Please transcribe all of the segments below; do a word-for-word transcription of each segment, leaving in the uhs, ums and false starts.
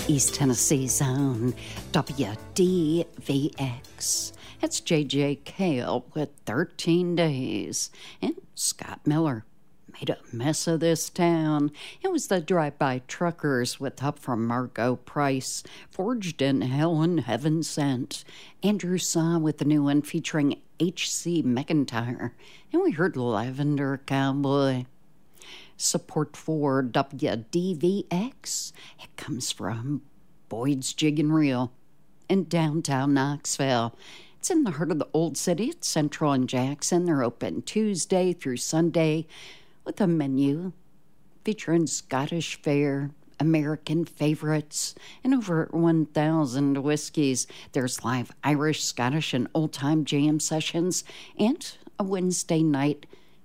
East Tennessee's own W D V X. It's J J Cale with thirteen days. And Scott Miller made a mess of this town. It was the drive-by truckers with help from Margot Price, Forged in Hell and Heaven Sent. Andrew Saw with the new one featuring H C McIntyre. And we heard Lavender Cowboy. Support for W D V X, it comes from Boyd's Jig and Reel in downtown Knoxville. It's in the heart of the old city. It's Central and Jackson. They're open Tuesday through Sunday with a menu featuring Scottish fare, American favorites, and over one thousand whiskeys. There's live Irish, Scottish, and old-time jam sessions, and a Wednesday night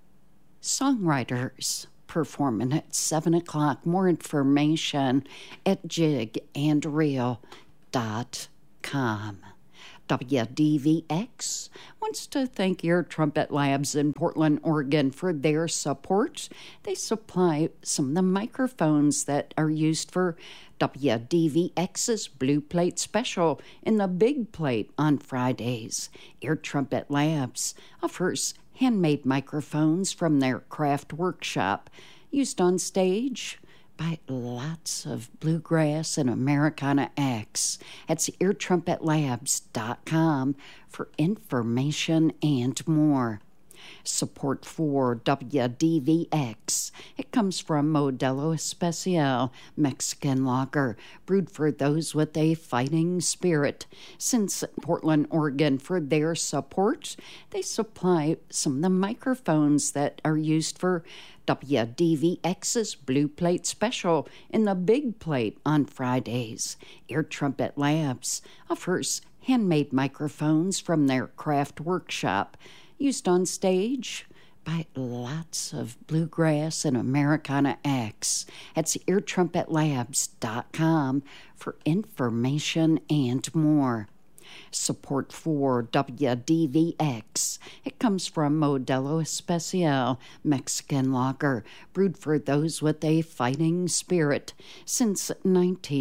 songwriters performing at seven o'clock. More information at jig and reel dot com. W D V X wants to thank Air Trumpet Labs in Portland, Oregon for their support. They supply some of the microphones that are used for W D V X's Blue Plate Special in the Big Plate on Fridays. Air Trumpet Labs offers handmade microphones from their craft workshop, used on stage by lots of bluegrass and Americana acts. That's air trumpet labs dot com for information and more. Support for W D V X. It comes from Modelo Especial, Mexican lager, brewed for those with a fighting spirit. Since Portland, Oregon, for their support, they supply some of the microphones that are used for W D V X's Blue Plate Special in the Big Plate on Fridays. Air Trumpet Labs offers handmade microphones from their craft workshop, used on stage by lots of bluegrass and Americana acts. That's air trumpet labs dot com for information and more. Support for W D V X. It comes from Modelo Especial, Mexican lager, brewed for those with a fighting spirit. Since nineteen